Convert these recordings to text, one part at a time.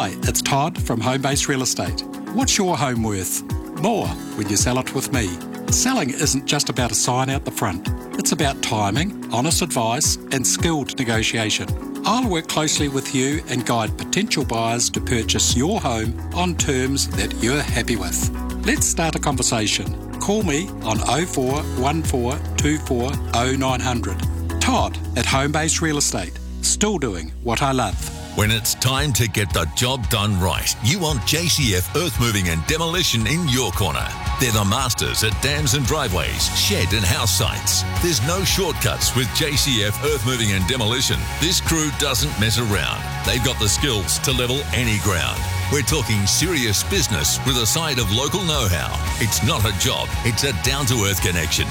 Hi, it's Todd from Homebase Real Estate. What's your home worth? More when you sell it with me. Selling isn't just about a sign out the front. It's about timing, honest advice, and skilled negotiation. I'll work closely with you and guide potential buyers to purchase your home on terms that you're happy with. Let's start a conversation. Call me on 0414 24 0900. Todd at Homebase Real Estate. Still doing what I love. When it's time to get the job done right, you want JCF Earth Moving and Demolition in your corner. They're the masters at dams and driveways, shed and house sites. There's no shortcuts with JCF Earth Moving and Demolition. This crew doesn't mess around. They've got the skills to level any ground. We're talking serious business with a side of local know-how. It's not a job, it's a down-to-earth connection.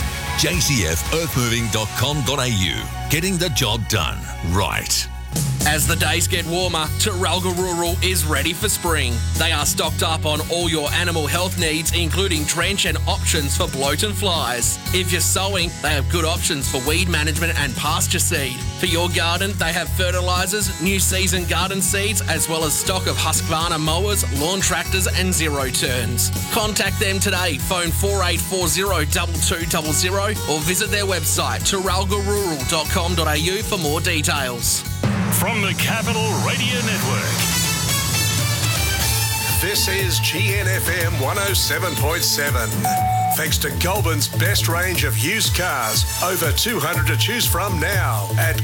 jcfearthmoving.com.au. Getting the job done right. As the days get warmer, Terralga Rural is ready for spring. They are stocked up on all your animal health needs, including drench and options for bloat and flies. If you're sowing, they have good options for weed management and pasture seed. For your garden, they have fertilisers, new season garden seeds, as well as stock of Husqvarna mowers, lawn tractors and zero turns. Contact them today, phone 4840 2200 or visit their website terralgarural.com.au for more details. From the Capital Radio Network, this is GNFM 107.7. Thanks to Goulburn's best range of used cars, over 200 to choose from now at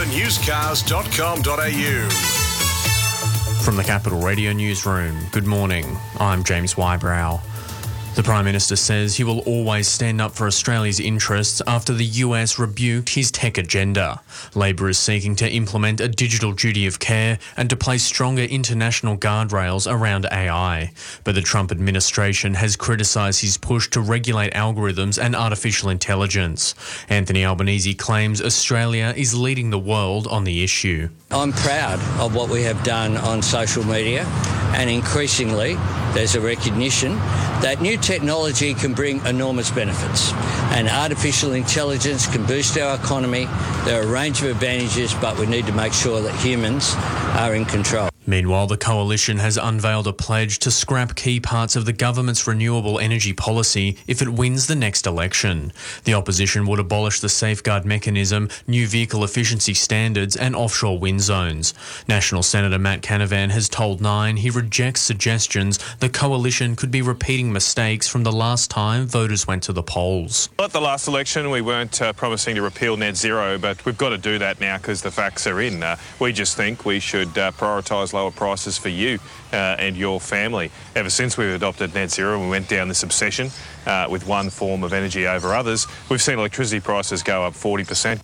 goulburnusedcars.com.au. From the Capital Radio Newsroom, good morning. I'm James Wybrow. The Prime Minister says he will always stand up for Australia's interests after the US rebuked his tech agenda. Labor is seeking to implement a digital duty of care and to place stronger international guardrails around AI. But the Trump administration has criticised his push to regulate algorithms and artificial intelligence. Anthony Albanese claims Australia is leading the world on the issue. I'm proud of what we have done on social media, and increasingly there's a recognition that new technology can bring enormous benefits, and artificial intelligence can boost our economy. There are a range of advantages, but we need to make sure that humans are in control. Meanwhile, the Coalition has unveiled a pledge to scrap key parts of the government's renewable energy policy if it wins the next election. The opposition would abolish the safeguard mechanism, new vehicle efficiency standards and offshore wind zones. National Senator Matt Canavan has told Nine he rejects suggestions the Coalition could be repeating mistakes from the last time voters went to the polls. At the last election, we weren't promising to repeal net zero, but we've got to do that now because the facts are in. We just think we should prioritise lower prices for you and your family. Ever since we've adopted net zero and we went down this obsession with one form of energy over others, we've seen electricity prices go up 40%.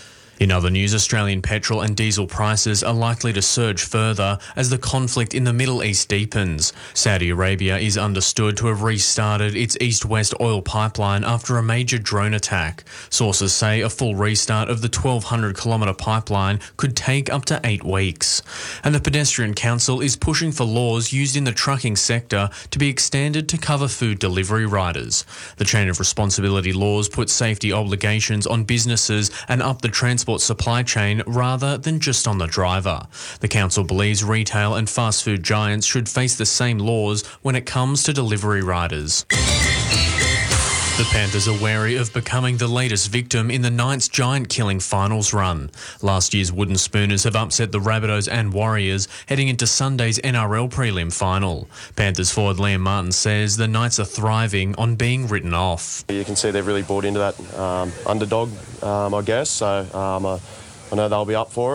In other news, Australian petrol and diesel prices are likely to surge further as the conflict in the Middle East deepens. Saudi Arabia is understood to have restarted its east-west oil pipeline after a major drone attack. Sources say a full restart of the 1,200-kilometre pipeline could take up to 8 weeks. And the Pedestrian Council is pushing for laws used in the trucking sector to be extended to cover food delivery riders. The chain of responsibility laws put safety obligations on businesses and up the transport supply chain rather than just on the driver. The council believes retail and fast food giants should face the same laws when it comes to delivery riders. The Panthers are wary of becoming the latest victim in the Knights giant killing finals run. Last year's Wooden Spooners have upset the Rabbitohs and Warriors heading into Sunday's NRL prelim final. Panthers forward Liam Martin says the Knights are thriving on being written off. You can see they've really bought into that underdog, I guess, so I know they'll be up for it.